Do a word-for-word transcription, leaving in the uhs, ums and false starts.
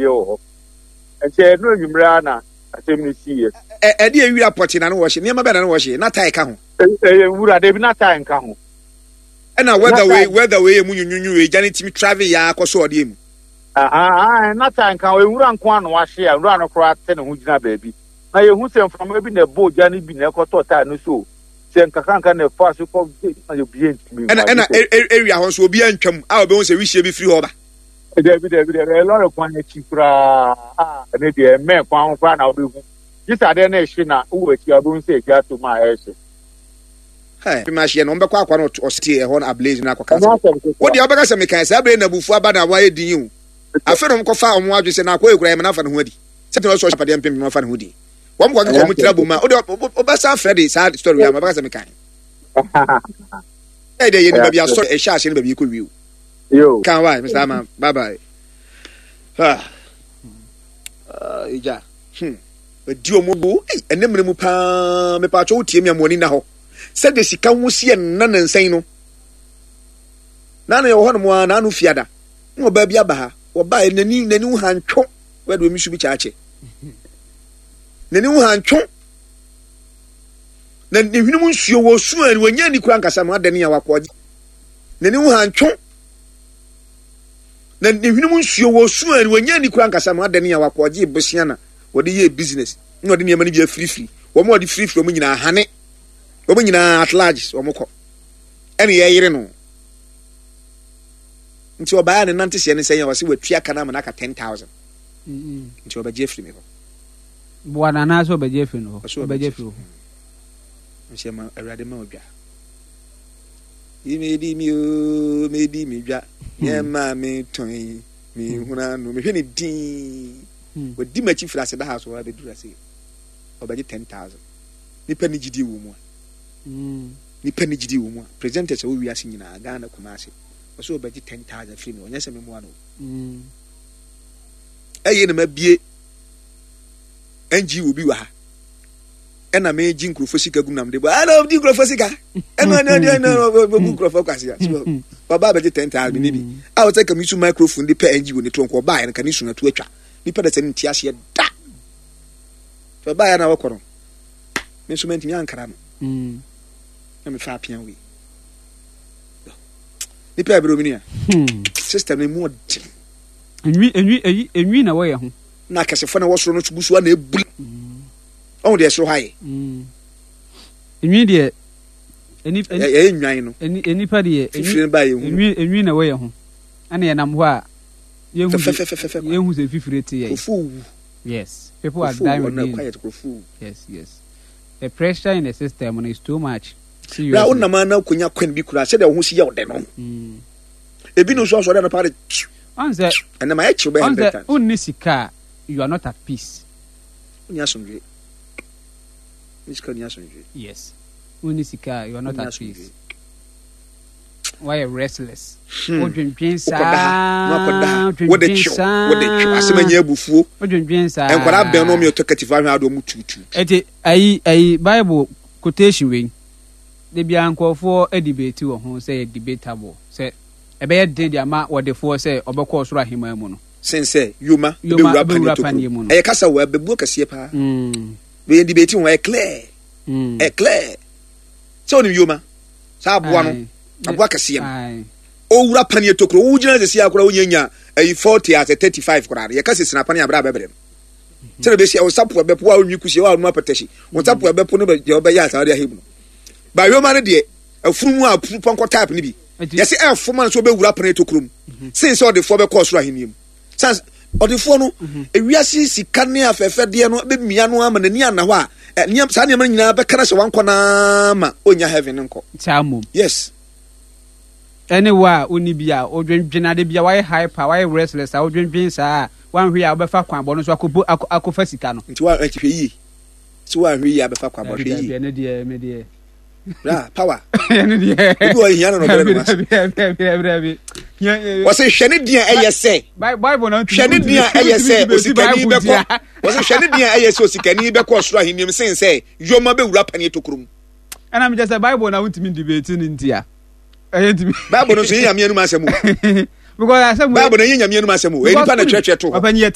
yo and say no Yumrana assembly see it. A dear you are potting and washing, near my bed and washing, not tie count. Would have not time count. And now whether way, whether way, you knew, Janet Timmy Travi, ya, or so him. Ah, not time count. We run one wash here, run across ten who's not baby. Now you who send from maybe the boat, Johnny Bineco, and so. Send Kakan the first you call you be and area house will be uncome. Our bones we shall be free over. There be a lot of quantity for ah, and a man found one out of this. Are the nation who you are going to say, got to my house. Hey, machine number quack one or stay on a blaze in a coca. What the other mechanics have been a buffa, but why do you? I feel on coffee on what you say now, gram enough and hoodie. Set also for the pimping of an hoodie. One going to come with trouble, my Obasa Freddy, sad story. I'm a mechanic. Hey, they may be a sort of shash in the you could view. You can't write, Mister Amma. Bye bye. Ah, yeah. Hm. But do you move and then Mupa, me patrol team, your money now. Said the Sikan will see and none and say no. None of your one, none of Fiada. No baby abaha, or buy the new the new hand chop where we should be charged. The new hand chop. Then if you want you will soon when Yanni Crank as some other near our quad. The new hand chop. Then if you want you will soon when Yanni Crank as some other near our quad, Bosiana, what the year business. No, the money be a free free. One more the free from in a honey. Woman at large or moko. Any year no. Into a bad and nanti and say I was with Triacanam and Aka ten thousand. Into a Jeffrey. One and also by Jeffrey. So by Jeffrey. Monsieur Radimoga. You may deem you, may deem you, yeah, mammy, Tony, me, when I know me, penny dee. But Dimachi flash at the house or I do I say. Or by ten thousand. The penny G D woman. Ni penny G D woman. Presenters who we are seeing in a Ghana Kumasi. Or so about ten thousand female. Yes, I'm one. A in a be N G will be wa. And I made Jim Crofosica Gunam. They were I love the Crofosica. And I know Crofocas. Baba ten thousand maybe. I will take a mutual microphone, the P N G when the trunk or buy and can issue a Twitter. The Pedestin Tiasia. For buy an hour. Miss Young Caram. I'm a fat piano. The pair Bruminia. Sister named Mood. And we and we and we know where. Nak as a fun was run to Bush one. Oh, they're so high. Immediate. Any any anybody by you, and we know where. And then I'm where you who's a fifty. Yes, people are dying. Yes, yes. The pressure in the system is too much. Now, on the man now, when you can be could said, who see out there. A bit of sauce or another party. Answer, and my actual only car, you are not at peace. Yasun, yes, only car, you are not at peace. Why restless? What do you think? What the what the as many year before? What do you think? And what I've been on your talkative, I had to I I Bible quotation wing. They be uncle for a debate to who say debatable. Say a bad day, the amount what the four say, or because Rahimamono. Since say, Yuma, Yuma, Rapan, a castle where the book is here. We debating where clear, a clear. So, Yuma, Sab one. Abwakasiam. Oh, Rapania took Rujana, the Siakunya, a forty at a thirty five crowd. Your cousin Napania Brabem. Tell me, I was up with Bepua, you could see all my petition. What's up with Bepuno, your Bayat, or him. By your money, dear, a Fuma, Punko type, maybe. Yes, I have four months will be Rapania took room. Since all the four course Rahim. Sans or the phone, a Riasi, Sicania, Fediano, Miano, and the Nianawa, and Niam Sanyaman, Becanas, one corner, on your heaven uncle. Tamu. Yes. Anywhere, only be a or drink Jenna be a white hyper, white restless, I would drink beans, ah, one we are before bonus, I could put a cofesicano. Into our H P E. So I really have a fuck about the media. Power. Was a Shanidia A S A? Bible, Shanidia A S A, was a Shanidia A S O, can you be cross right him saying, say, your mother rap and you took room. And I'm just a Bible, I want to be debating in India. Bible, I'm Because I said, Bible, I'm Masamu, any church at all.